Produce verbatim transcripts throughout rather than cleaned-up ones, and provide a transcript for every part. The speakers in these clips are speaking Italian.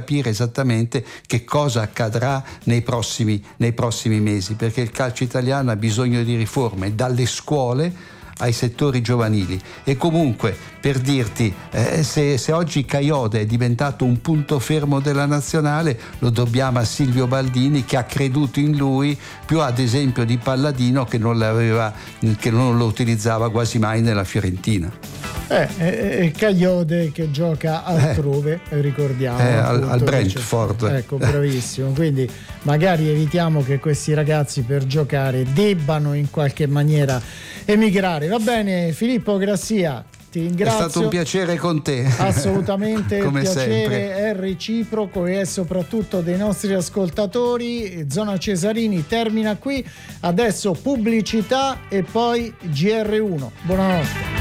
capire esattamente che cosa accadrà nei prossimi, nei prossimi mesi, perché il calcio italiano ha bisogno di riforme dalle scuole ai settori giovanili. E comunque, per dirti, eh, se, se oggi Caiode è diventato un punto fermo della nazionale, lo dobbiamo a Silvio Baldini, che ha creduto in lui, più ad esempio di Palladino, che non l'aveva, che non lo utilizzava quasi mai nella Fiorentina. Eh, eh, Caiode che gioca altrove, eh, ricordiamo eh, al, al Brentford. Ecco, bravissimo. Quindi magari evitiamo che questi ragazzi per giocare debbano in qualche maniera emigrare. Va bene, Filippo Grassia, ti ringrazio. È stato un piacere con te. Assolutamente. Come il piacere sempre. È reciproco e è soprattutto dei nostri ascoltatori. Zona Cesarini termina qui. Adesso pubblicità e poi G R uno. Buonanotte.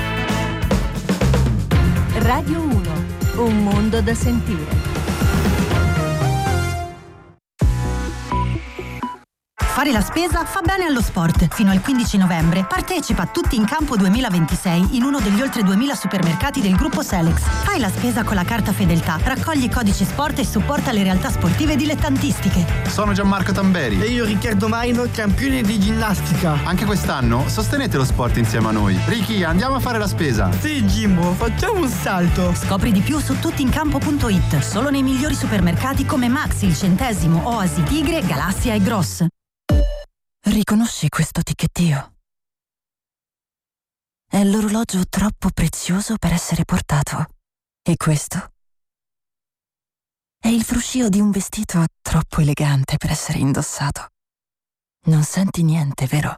Radio uno, un mondo da sentire. Fare la spesa fa bene allo sport. Fino al quindici novembre partecipa a Tutti in Campo duemilaventisei in uno degli oltre duemila supermercati del gruppo Selex. Fai la spesa con la carta Fedeltà, raccogli i codici sport e supporta le realtà sportive dilettantistiche. Sono Gianmarco Tamberi. E io Riccardo Maino, campione di ginnastica. Anche quest'anno sostenete lo sport insieme a noi. Ricky, andiamo a fare la spesa. Sì, Jimbo, facciamo un salto. Scopri di più su tuttincampo punto it. Solo nei migliori supermercati come Maxi, Il Centesimo, Oasi, Tigre, Galassia e Gross. Riconosci questo ticchettio? È l'orologio troppo prezioso per essere portato. E questo? È il fruscio di un vestito troppo elegante per essere indossato. Non senti niente, vero?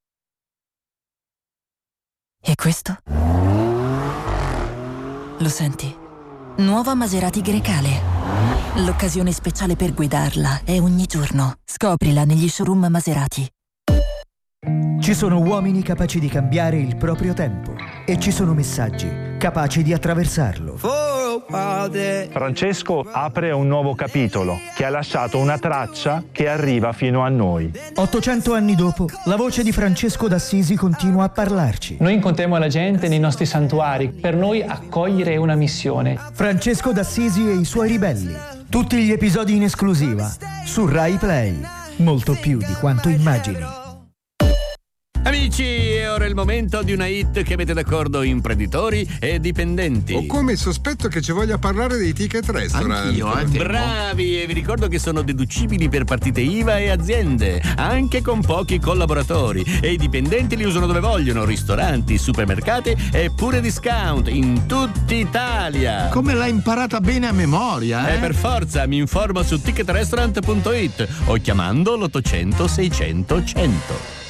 E questo? Lo senti? Nuova Maserati Grecale. L'occasione speciale per guidarla è ogni giorno. Scoprila negli showroom Maserati. Ci sono uomini capaci di cambiare il proprio tempo e ci sono messaggi capaci di attraversarlo. Francesco apre un nuovo capitolo che ha lasciato una traccia che arriva fino a noi. ottocento anni dopo, la voce di Francesco d'Assisi continua a parlarci. Noi incontriamo la gente nei nostri santuari. Per noi accogliere è una missione. Francesco d'Assisi e i suoi ribelli. Tutti gli episodi in esclusiva su Rai Play. Molto più di quanto immagini. Amici, è ora il momento di una hit che mette d'accordo imprenditori e dipendenti. Ho come il sospetto che ci voglia parlare dei ticket restaurant. Anch'io, eh, bravi, e vi ricordo che sono deducibili per partite I V A e aziende, anche con pochi collaboratori. E i dipendenti li usano dove vogliono, ristoranti, supermercati e pure discount in tutta Italia. Come l'hai imparata bene a memoria, eh? Eh, per forza, mi informo su ticket restaurant punto it o chiamando l'ottocento seicento cento.